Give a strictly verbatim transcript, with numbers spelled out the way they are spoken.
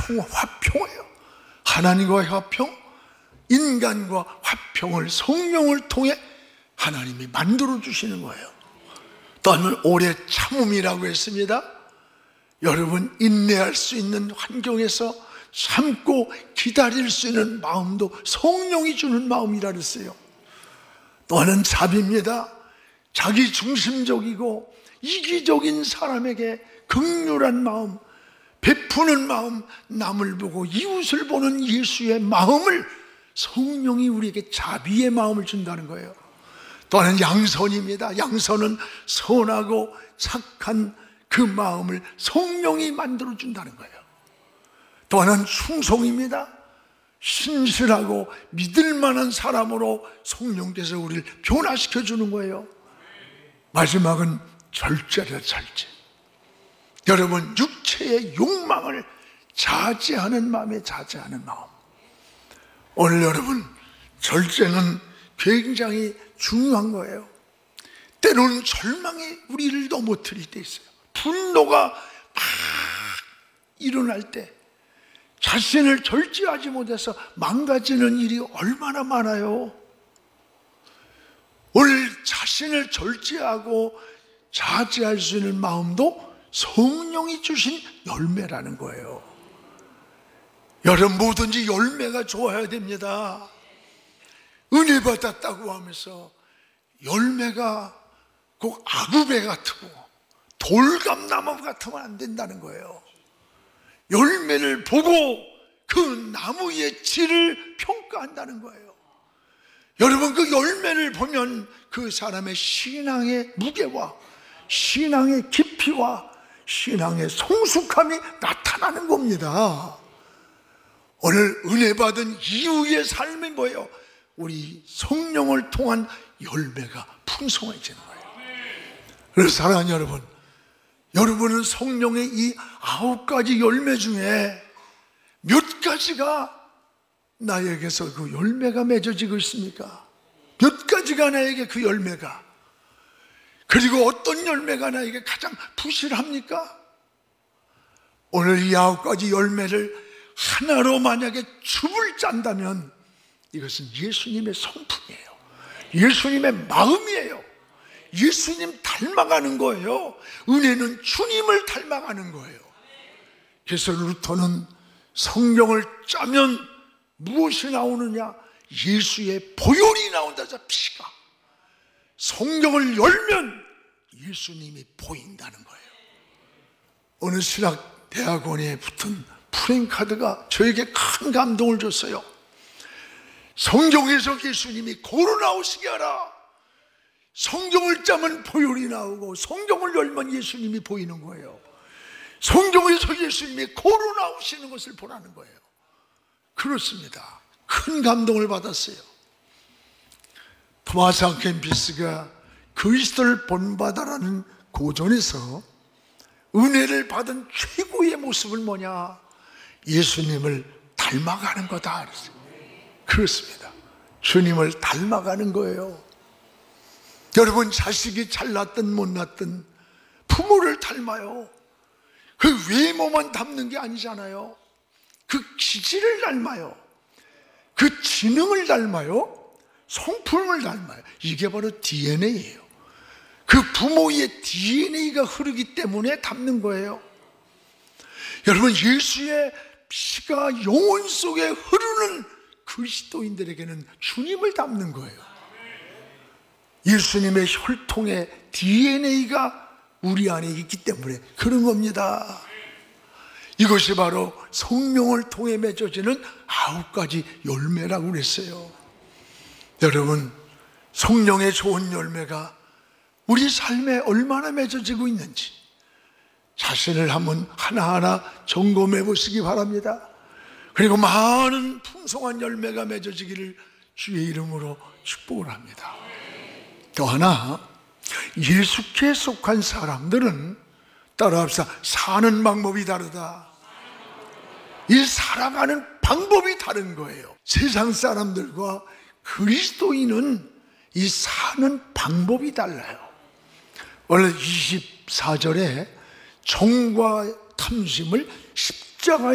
평, 화평이에요. 하나님과 화평, 인간과 화평을 성령을 통해 하나님이 만들어 주시는 거예요. 또한 오래 참음이라고 했습니다. 여러분, 인내할 수 있는 환경에서 참고 기다릴 수 있는 마음도 성령이 주는 마음이라 그랬어요. 또 하나는 자비입니다. 자기 중심적이고 이기적인 사람에게 긍휼한 마음, 베푸는 마음, 남을 보고 이웃을 보는 예수의 마음을 성령이 우리에게 자비의 마음을 준다는 거예요. 또 하나는 양선입니다. 양선은 선하고 착한 그 마음을 성령이 만들어 준다는 거예요. 또 하나는 충성입니다. 신실하고 믿을 만한 사람으로 성령께서 우리를 변화시켜 주는 거예요. 마지막은 절제다, 절제. 여러분, 육체의 욕망을 자제하는 마음에 자제하는 마음. 오늘 여러분, 절제는 굉장히 중요한 거예요. 때로는 절망이 우리를 넘어뜨릴 때 있어요. 분노가 막 일어날 때 자신을 절제하지 못해서 망가지는 일이 얼마나 많아요. 오늘 자신을 절제하고 자제할 수 있는 마음도 성령이 주신 열매라는 거예요. 여러분, 뭐든지 열매가 좋아야 됩니다. 은혜 받았다고 하면서 열매가 꼭 아구배 같고 돌감나무 같으면 안 된다는 거예요. 열매를 보고 그 나무의 질을 평가한다는 거예요. 여러분, 그 열매를 보면 그 사람의 신앙의 무게와 신앙의 깊이와 신앙의 성숙함이 나타나는 겁니다. 오늘 은혜 받은 이후의 삶이 뭐예요? 우리 성령을 통한 열매가 풍성해지는 거예요. 그래서 사랑하는 여러분, 여러분은 성령의 이 아홉 가지 열매 중에 몇 가지가 나에게서 그 열매가 맺어지고 있습니까? 몇 가지가 나에게 그 열매가, 그리고 어떤 열매가 나에게 가장 부실합니까? 오늘 이 아홉 가지 열매를 하나로 만약에 줍을 짠다면 이것은 예수님의 성품이에요. 예수님의 마음이에요. 예수님 닮아가는 거예요. 은혜는 주님을 닮아가는 거예요. 그래서 루터는 성경을 짜면 무엇이 나오느냐? 예수의 보혈이 나온다. 자, 피가. 성경을 열면 예수님이 보인다는 거예요. 어느 신학대학원에 붙은 프랭카드가 저에게 큰 감동을 줬어요. 성경에서 예수님이 고루 나오시게 하라. 성경을 짜면 보혈이 나오고 성경을 열면 예수님이 보이는 거예요. 성경에서 예수님이 고루 나오시는 것을 보라는 거예요. 그렇습니다. 큰 감동을 받았어요. 토마스 아켄피스가 그리스도를 본받아라는 고전에서 은혜를 받은 최고의 모습은 뭐냐? 예수님을 닮아가는 거다. 그렇습니다. 주님을 닮아가는 거예요. 여러분, 자식이 잘났든 못났든 부모를 닮아요. 그 외모만 닮는 게 아니잖아요. 그 기질을 닮아요. 그 지능을 닮아요. 성품을 닮아요. 이게 바로 디엔에이예요. 그 부모의 디엔에이가 흐르기 때문에 닮는 거예요. 여러분, 예수의 피가 영혼 속에 흐르는 그리스도인들에게는 주님을 닮는 거예요. 예수님의 혈통의 디엔에이가 우리 안에 있기 때문에 그런 겁니다. 이것이 바로 성령을 통해 맺어지는 아홉 가지 열매라고 그랬어요. 여러분, 성령의 좋은 열매가 우리 삶에 얼마나 맺어지고 있는지 자신을 한번 하나하나 점검해 보시기 바랍니다. 그리고 많은 풍성한 열매가 맺어지기를 주의 이름으로 축복을 합니다. 또 하나, 예수께 속한 사람들은 따라합시다. 사는 방법이 다르다. 이 살아가는 방법이 다른 거예요. 세상 사람들과 그리스도인은 이 사는 방법이 달라요. 오늘 이십사 절에 정과 탐심을 십자가에